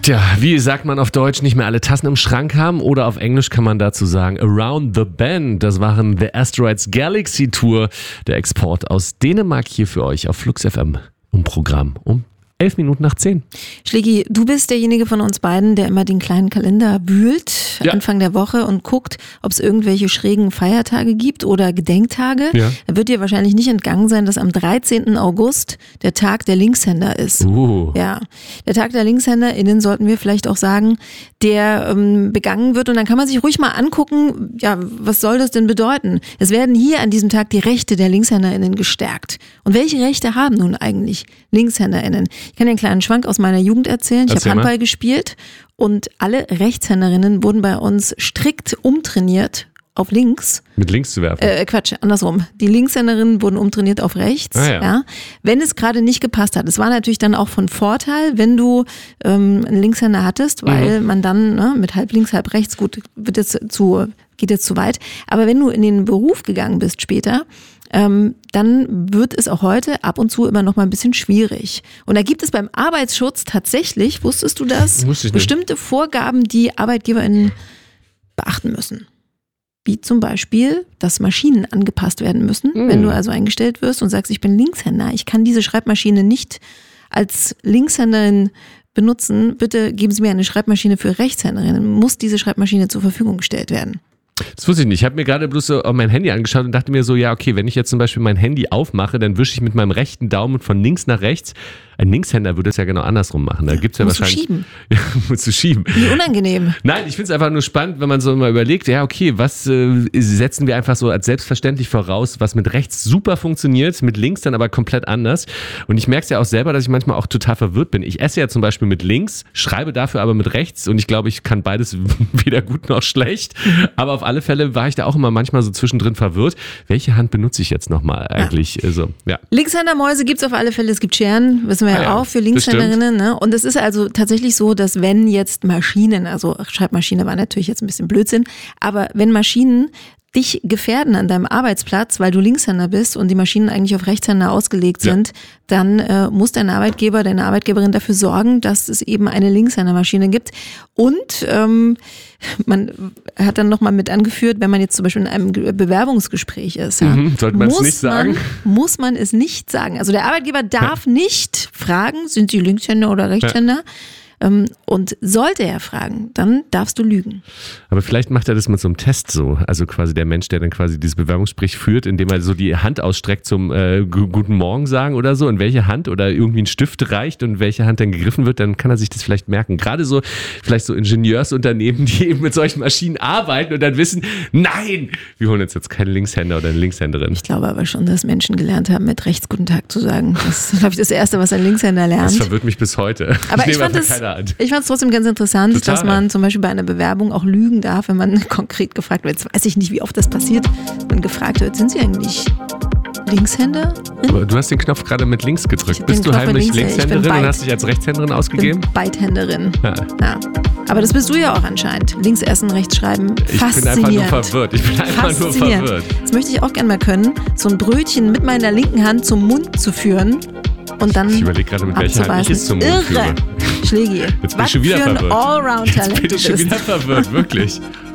Tja, wie sagt man auf Deutsch, nicht mehr alle Tassen im Schrank haben, oder auf Englisch kann man dazu sagen Around the Bend. Das waren The Asteroids Galaxy Tour, der Export aus Dänemark hier für euch auf Flux FM im Programm um 11 Minuten nach 10. Schlägi, du bist derjenige von uns beiden, der immer den kleinen Kalender wühlt, Anfang der Woche, und guckt, ob es irgendwelche schrägen Feiertage gibt oder Gedenktage. Ja. Da wird dir wahrscheinlich nicht entgangen sein, dass am 13. August der Tag der Linkshänder ist. Ja, der Tag der LinkshänderInnen, sollten wir vielleicht auch sagen, der begangen wird. Und dann kann man sich ruhig mal angucken, ja, was soll das denn bedeuten? Es werden hier an diesem Tag die Rechte der LinkshänderInnen gestärkt. Und welche Rechte haben nun eigentlich LinkshänderInnen? Ich kann dir einen kleinen Schwank aus meiner Jugend erzählen. Ich habe Handball gespielt und alle Rechtshänderinnen wurden bei uns strikt umtrainiert auf links. Mit links zu werfen? Quatsch, andersrum. Die Linkshänderinnen wurden umtrainiert auf rechts. Ja. Wenn es gerade nicht gepasst hat. Es war natürlich dann auch von Vorteil, wenn du einen Linkshänder hattest, weil man dann mit halb links, halb rechts, gut, geht jetzt zu weit. Aber wenn du in den Beruf gegangen bist später, dann wird es auch heute ab und zu immer noch mal ein bisschen schwierig. Und da gibt es beim Arbeitsschutz tatsächlich, wusstest du das, bestimmte Vorgaben, die ArbeitgeberInnen beachten müssen. Wie zum Beispiel, dass Maschinen angepasst werden müssen. Wenn du also eingestellt wirst und sagst, ich bin Linkshänder, ich kann diese Schreibmaschine nicht als Linkshänderin benutzen, bitte geben Sie mir eine Schreibmaschine für Rechtshänderinnen. Muss diese Schreibmaschine zur Verfügung gestellt werden? Das wusste ich nicht. Ich habe mir gerade bloß so mein Handy angeschaut und dachte mir so, ja okay, wenn ich jetzt zum Beispiel mein Handy aufmache, dann wische ich mit meinem rechten Daumen von links nach rechts. Ein Linkshänder würde es ja genau andersrum machen. Da gibt's ja wahrscheinlich. Schieben. Ja, musst du schieben. Wie unangenehm. Nein, ich finde es einfach nur spannend, wenn man so mal überlegt, ja okay, was setzen wir einfach so als selbstverständlich voraus, was mit rechts super funktioniert, mit links dann aber komplett anders. Und ich merke es ja auch selber, dass ich manchmal auch total verwirrt bin. Ich esse ja zum Beispiel mit links, schreibe dafür aber mit rechts, und ich glaube, ich kann beides weder gut noch schlecht. Aber auf alle Fälle war ich da auch immer manchmal so zwischendrin verwirrt. Welche Hand benutze ich jetzt nochmal eigentlich? Linkshändermäuse gibt es auf alle Fälle. Es gibt Scheren, wissen wir ja auch, für Linkshänderinnen. Ne? Und es ist also tatsächlich so, dass wenn jetzt Maschinen, also Schreibmaschine war natürlich jetzt ein bisschen Blödsinn, aber wenn Maschinen dich gefährden an deinem Arbeitsplatz, weil du Linkshänder bist und die Maschinen eigentlich auf Rechtshänder ausgelegt sind, dann muss dein Arbeitgeber, deine Arbeitgeberin dafür sorgen, dass es eben eine Linkshändermaschine gibt. Und man hat dann nochmal mit angeführt, wenn man jetzt zum Beispiel in einem Bewerbungsgespräch ist, sollte man es nicht sagen? Muss man es nicht sagen. Also der Arbeitgeber darf nicht fragen, sind Sie Linkshänder oder Rechtshänder? Und sollte er fragen, dann darfst du lügen. Aber vielleicht macht er das mit so einem Test so. Also quasi der Mensch, der dann quasi dieses Bewerbungsgespräch führt, indem er so die Hand ausstreckt zum Guten Morgen sagen oder so, in welche Hand, oder irgendwie einen Stift reicht und welche Hand dann gegriffen wird, dann kann er sich das vielleicht merken. Gerade so, vielleicht so Ingenieursunternehmen, die eben mit solchen Maschinen arbeiten und dann wissen, nein, wir holen jetzt keinen Linkshänder oder eine Linkshänderin. Ich glaube aber schon, dass Menschen gelernt haben, mit rechts Guten Tag zu sagen. Das ist, glaube ich, das Erste, was ein Linkshänder lernt. Das verwirrt mich bis heute. Aber ich fand es trotzdem ganz interessant, dass man zum Beispiel bei einer Bewerbung auch lügen darf, wenn man konkret gefragt wird. Jetzt weiß ich nicht, wie oft das passiert, wenn gefragt wird, sind Sie eigentlich Linkshänder? Aber du hast den Knopf gerade mit links gedrückt. Bist du heimlich Linkshänderin und hast dich als Rechtshänderin ausgegeben? Ich bin Beidhänderin. Ja. Aber das bist du ja auch anscheinend. Links essen, rechts schreiben. Faszinierend. Ich bin einfach nur verwirrt. Das möchte ich auch gerne mal können, so ein Brötchen mit meiner linken Hand zum Mund zu führen und dann ich überlege gerade, mit welcher Hand ich es zum Mund führe. Schlägi. Jetzt bin ich schon wieder verwirrt. Allround-Talent. Jetzt bin ich schon wieder verwirrt, wirklich.